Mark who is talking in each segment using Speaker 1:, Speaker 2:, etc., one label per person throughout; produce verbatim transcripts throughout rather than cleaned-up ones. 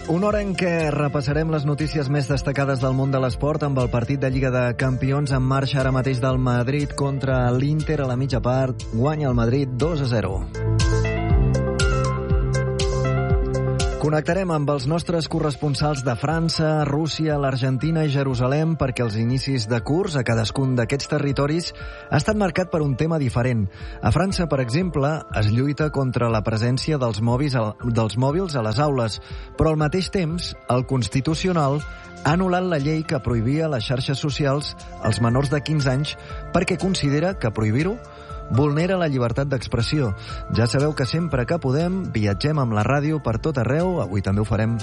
Speaker 1: Una hora en què repassarem les notícies més destacades del món de l'esport amb el partit de Lliga de Campions en marxa ara mateix del Madrid contra l'Inter a la mitja part. Guanya el Madrid dos a zero. Connectarem amb els nostres corresponsals de França, Rússia, l'Argentina i Jerusalem perquè els inicis de curs a cadascun d'aquests territoris ha estat marcat per un tema diferent. A França, per exemple, es lluita contra la presència dels mòbils, dels mòbils a les aules, però al mateix temps, el Constitucional ha anul·lat la llei que prohibia les xarxes socials als menors de quinze anys perquè considera que prohibir-ho vulnera la llibertat d'expressió. Ja sabeu que sempre que podem viatgem amb la ràdio per tot arreu, avui també ho farem.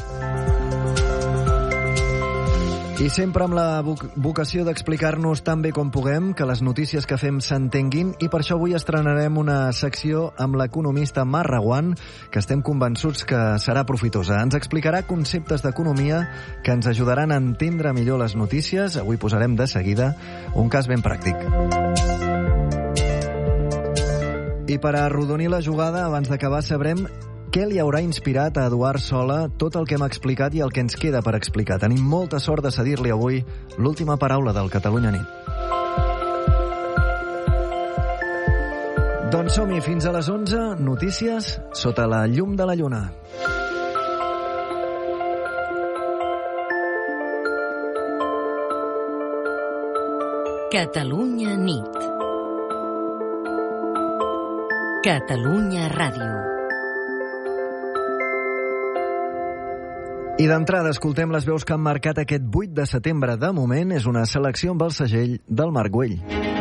Speaker 1: I sempre amb la vocació d'explicar-nos tan bé com puguem, que les notícies que fem s'entenguin, i per això avui estrenarem una secció amb l'economista Mar Reguant, que estem convençuts que serà profitosa. Ens explicarà conceptes d'economia que ens ajudaran a entendre millor les notícies. Avui posarem de seguida un cas ben pràctic. I per arrodonir la jugada, abans d'acabar, sabrem què li haurà inspirat a Eduard Sola tot el que hem explicat i el que ens queda per explicar. Tenim molta sort de cedir-li avui l'última paraula del Catalunya Nit. Doncs som-hi, fins a les onze, notícies sota la llum de la lluna.
Speaker 2: Catalunya Nit. Catalunya Ràdio.
Speaker 1: I d'entrada escoltem les veus que han marcat aquest vuit de setembre. De moment és una selecció amb el segell del Marc Güell.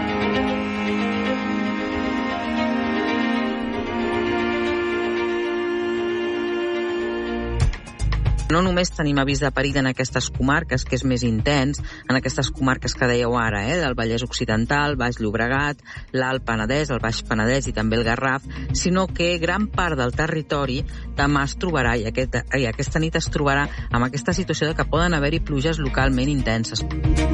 Speaker 3: No només tenim avís de perill en aquestes comarques, que és més intens, en aquestes comarques que dèieu ara, eh, del Vallès Occidental, Baix Llobregat, l'Alt Penedès, el Baix Penedès i també el Garraf, sinó que gran part del territori demà es trobarà, i, aquest, i aquesta nit es trobarà amb aquesta situació de que poden haver-hi pluges localment intenses.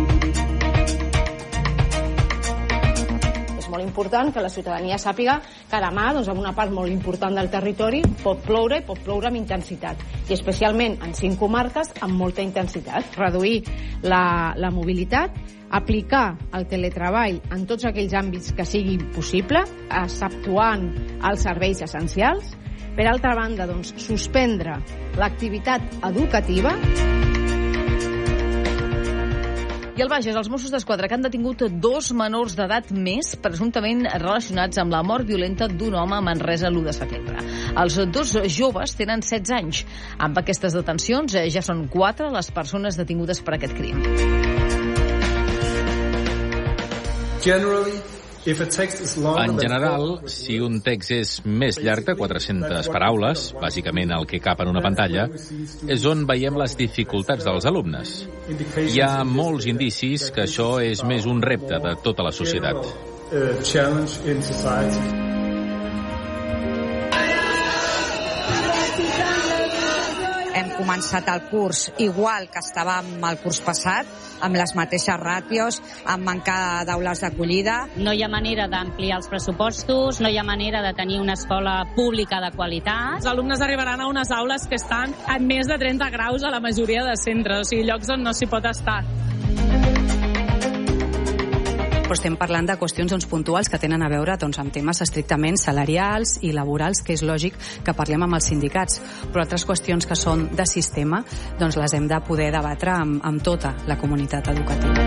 Speaker 4: Molt important que la ciutadania sàpiga que demà, doncs, en una part molt important del territori pot ploure i pot ploure amb intensitat, i especialment en cinc comarques amb molta intensitat. Reduir la, la mobilitat, aplicar el teletreball en tots aquells àmbits que sigui possible, exceptuant els serveis essencials. Per altra banda, doncs, suspendre l'activitat educativa.
Speaker 5: I al Bages, els Mossos d'Esquadra que han detingut dos menors d'edat més presumptament relacionats amb la mort violenta d'un home a Manresa l'u de setembre. Els dos joves tenen setze anys. Amb aquestes detencions ja són quatre les persones detingudes per aquest crim.
Speaker 6: Generally, En general, si un text és més llarg de quatre-centes paraules, bàsicament el que cap en una pantalla, és on veiem les dificultats dels alumnes. Hi ha molts indicis que això és més un repte de tota la societat.
Speaker 7: Hem començat el curs igual que estàvem el curs passat, amb les mateixes ràtios, amb manca d'aules d'acollida.
Speaker 8: No hi ha manera d'ampliar els pressupostos, no hi ha manera de tenir una escola pública de qualitat.
Speaker 9: Els alumnes arribaran a unes aules que estan a més de trenta graus a la majoria de centres, o sigui, llocs on no s'hi pot estar.
Speaker 10: Però estem parlant de qüestions doncs, puntuals que tenen a veure doncs, amb temes estrictament salarials i laborals, que és lògic que parlem amb els sindicats. Però altres qüestions que són de sistema doncs, les hem de poder debatre amb, amb tota la comunitat educativa.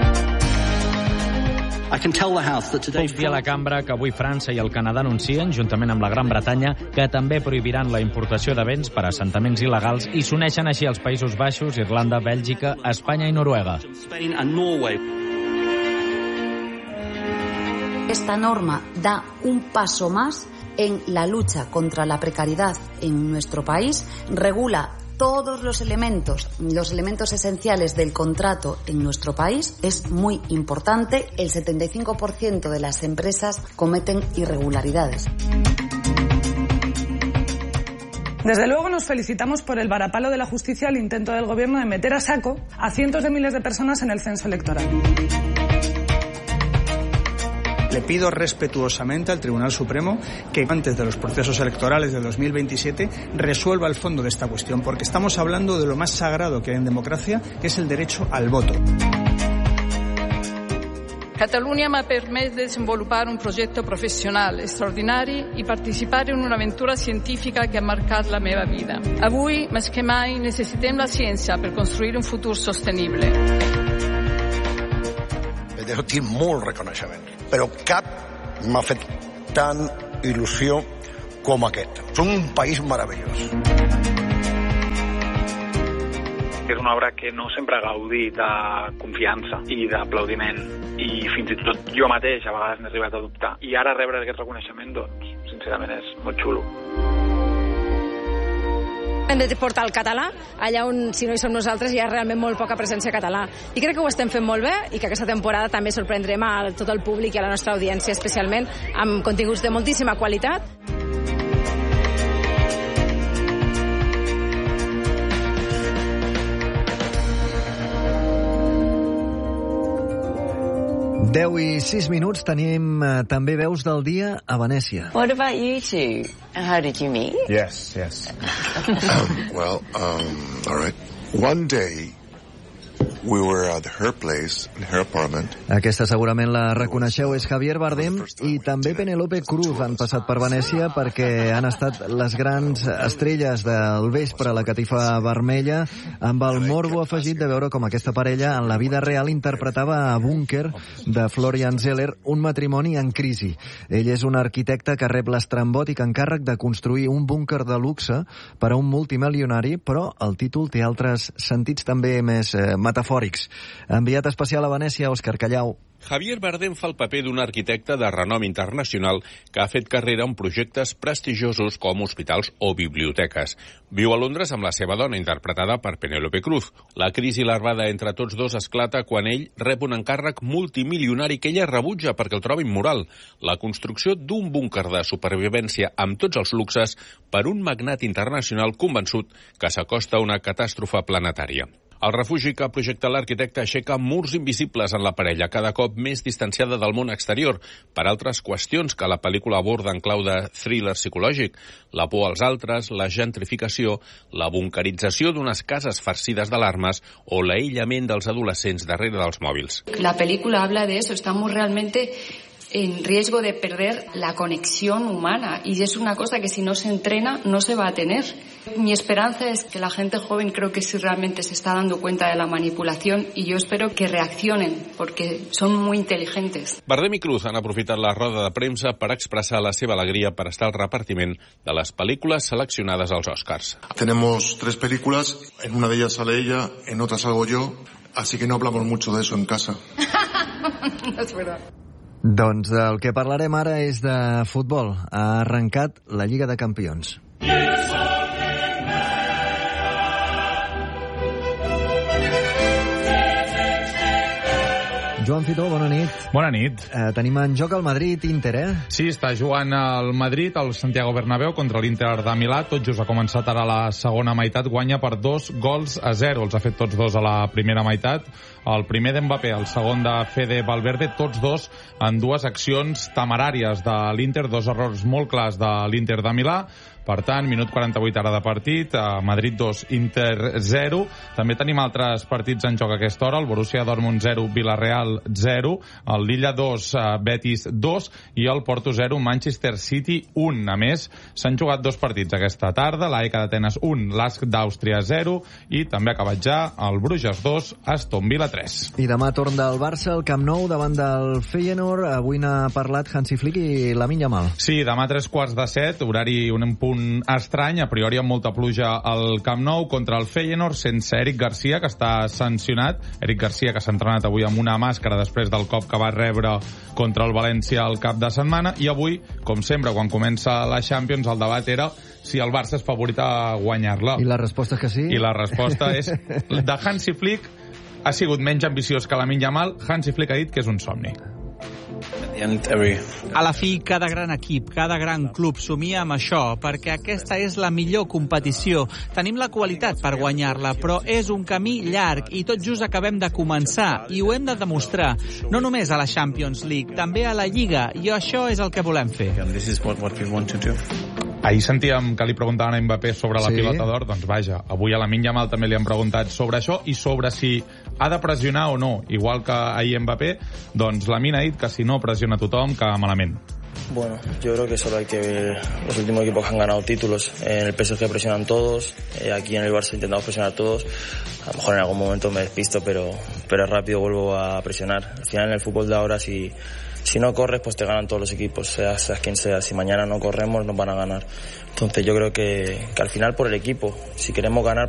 Speaker 11: Puc dir a la cambra que avui França i el Canadà anuncien, juntament amb la Gran Bretanya, que també prohibiran la importació de béns per a assentaments il·legals i s'uneixen així els Països Baixos, Irlanda, Bèlgica, Espanya i Noruega.
Speaker 12: Esta norma da un paso más en la lucha contra la precariedad en nuestro país, regula todos los elementos, los elementos esenciales del contrato en nuestro país. Es muy importante. El setenta y cinco por ciento de las empresas cometen irregularidades.
Speaker 13: Desde luego nos felicitamos por el varapalo de la justicia al intento del gobierno de meter a saco a cientos de miles de personas en el censo electoral.
Speaker 14: Le pido respetuosamente al Tribunal Supremo que antes de los procesos electorales del dos mil veintisiete resuelva el fondo de esta cuestión, porque estamos hablando de lo más sagrado que hay en democracia, que es el derecho al voto.
Speaker 15: Catalunya m'ha permès desenvolupar un projecte professional extraordinari i participar en una aventura científica que ha marcat la meva vida. Avui, més que mai, necessitem la ciència per construir un futur sostenible.
Speaker 16: Jo tinc molt reconeixement, però cap m'ha fet tan il·lusió com aquest. Som un país meravellós.
Speaker 17: És una obra que no sempre ha gaudit de confiança i d'aplaudiment, i fins i tot jo mateix a vegades n'he arribat a dubtar. I ara rebre aquest reconeixement, doncs, sincerament és molt xulo.
Speaker 18: Hem de portar el català allà on, si no hi som nosaltres, hi ha realment molt poca presència català. I crec que ho estem fent molt bé i que aquesta temporada també sorprendrem a tot el públic i a la nostra audiència, especialment amb continguts de moltíssima qualitat.
Speaker 1: deu i sis minuts, tenim uh, també veus del dia a Venècia.
Speaker 19: What about you two? How did you meet?
Speaker 20: Yes, yes. um, well, um, all right. One day, we were at her place, in her apartment.
Speaker 1: Aquesta segurament la reconeixeu, és Javier Bardem i també Penélope Cruz han passat per Venècia perquè han estat les grans estrelles del vespre a la catifa vermella, amb el morbo afegit de veure com aquesta parella en la vida real interpretava a Búnker de Florian Zeller, un matrimoni en crisi. Ell és un arquitecte que rep l'estrambòtic encàrrec de construir un búnquer de luxe per a un multimilionari, però el títol té altres sentits també més eh, metafòrics. Enviat especial a Venècia, Òscar Callau.
Speaker 21: Javier Bardem fa el paper d'un arquitecte de renom internacional que ha fet carrera en projectes prestigiosos com hospitals o biblioteques. Viu a Londres amb la seva dona, interpretada per Penélope Cruz. La crisi larvada entre tots dos esclata quan ell rep un encàrrec multimilionari que ella rebutja perquè el troba immoral: la construcció d'un búnquer de supervivència amb tots els luxes per un magnat internacional convençut que s'acosta a una catàstrofe planetària. El refugi que projecta l'arquitecte aixeca murs invisibles en la parella, cada cop més distanciada del món exterior, per altres qüestions que la pel·lícula aborda en clau de thriller psicològic: la por als altres, la gentrificació, la bunkerització d'unes cases farcides d'alarmes o l'aïllament dels adolescents darrere dels mòbils.
Speaker 22: La película habla de eso, estamos realmente en riesgo de perder la conexión humana y es una cosa que si no se entrena no se va a tener. Mi esperanza es que la gente joven creo que sí realmente se está dando cuenta de la manipulación y yo espero que reaccionen porque son muy inteligentes.
Speaker 21: Bardem i Cruz han aprofitat la roda de premsa per expressar la seva alegria per estar al repartiment de les pel·lícules seleccionades als Oscars.
Speaker 20: Tenemos tres películas, en una de ellas sale ella, en otra salgo yo, así que no hablamos mucho de eso en casa.
Speaker 22: No es verdad.
Speaker 1: Doncs del que parlarem ara és de futbol. Ha arrencat la Lliga de Campions. Joan Fitó, bona nit.
Speaker 23: Bona nit.
Speaker 1: Eh, tenim en joc el Madrid-Inter, eh?
Speaker 23: Sí, està jugant el Madrid al Santiago Bernabéu contra l'Inter de Milà. Tot just ha començat ara la segona meitat. Guanya per dos gols a zero. Els ha fet tots dos a la primera meitat. El primer d'Mbappé, el segon de Fede Valverde, tots dos en dues accions temeràries de l'Inter, dos errors molt clars de l'Inter de Milà. Per tant, minut quaranta-vuit ara de partit, Madrid dos, Inter zero. També tenim altres partits en joc a aquesta hora, el Borussia Dortmund zero, Villarreal zero, el Lilla dos, Betis dos i el Porto zero, Manchester City un. A més, s'han jugat dos partits aquesta tarda, l'A E K d'Atenes un, l'Ask d'Àustria zero i també ha acabat ja el Bruges dos, Aston Villa tres.
Speaker 1: I demà torn del Barça al Camp Nou davant del Feyenoord. Avui n'ha parlat Hansi Flick i Lamine Yamal.
Speaker 23: Sí, demà tres quarts de set, horari un punt estrany, a priori amb molta pluja al Camp Nou contra el Feyenoord, sense Eric Garcia, que està sancionat. Eric Garcia, que s'ha entrenat avui amb una màscara després del cop que va rebre contra el València al cap de setmana. I avui, com sempre, quan comença la Champions, el debat era si el Barça és favorit a guanyar-la.
Speaker 1: I la resposta és que sí?
Speaker 23: I la resposta és de Hansi Flick ha sigut menys ambiciós que Lamine Yamal. Hansi Flick ha dit que és un somni.
Speaker 2: A la fi, cada gran equip, cada gran club somia amb això, perquè aquesta és la millor competició. Tenim la qualitat per guanyar-la, però és un camí llarg i tot just acabem de començar i ho hem de demostrar, no només a la Champions League, també a la Lliga, i això és el que volem fer.
Speaker 23: Ahir sentíem que li preguntaven a Mbappé sobre la
Speaker 1: Sí.
Speaker 23: pilota d'or, doncs vaja, avui a Lamine Yamal també li han preguntat sobre això i sobre si ha de pressionar o no, igual que ahir Mbappé, doncs Lamine ha dit que si no pressiona tothom, que malament.
Speaker 3: Bueno, yo creo que solo hay que ver los últimos equipos que han ganado títulos. En el P S G presionan todos, eh, aquí en el Barça intentamos presionar todos. A lo mejor en algún momento me despisto, pero, pero rápido vuelvo a presionar. Al final en el fútbol de ahora, si, si no corres, pues te ganan todos los equipos, seas, seas quien sea. Si mañana no corremos, nos van a ganar. Entonces yo creo que, que al final por el equipo, si queremos ganar,